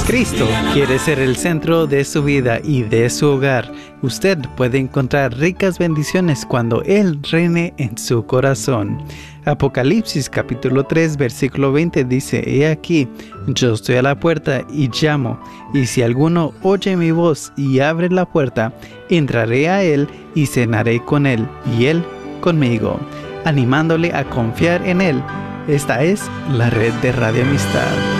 Cristo quiere ser el centro de su vida y de su hogar. Usted puede encontrar ricas bendiciones cuando Él reine en su corazón. Apocalipsis capítulo 3 versículo 20 dice: He aquí, yo estoy a la puerta y llamo, y si alguno oye mi voz y abre la puerta, entraré a él y cenaré con él y él conmigo, animándole a confiar en él. Esta es la red de Radio Amistad.